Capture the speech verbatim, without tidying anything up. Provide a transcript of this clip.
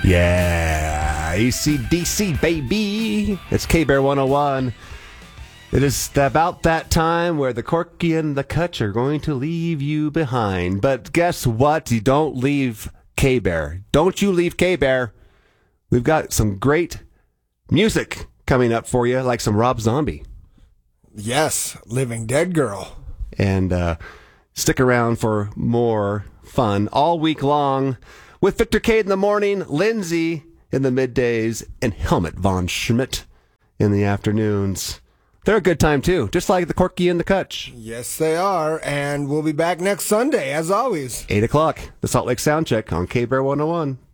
Yeah, A C D C, baby. It's K-Bear one oh one. It is about that time where the Corky and the Kutch are going to leave you behind. But guess what? You don't leave K-Bear. Don't you leave K-Bear. We've got some great music coming up for you, like some Rob Zombie. Yes, Living Dead Girl. And uh, stick around for more fun all week long with Victor Cade in the morning, Lindsay in the middays, and Helmut von Schmidt in the afternoons. They're a good time, too, just like the Corky and the Kutch. Yes, they are, and we'll be back next Sunday, as always. eight o'clock, the Salt Lake Soundcheck on K-Bear one oh one.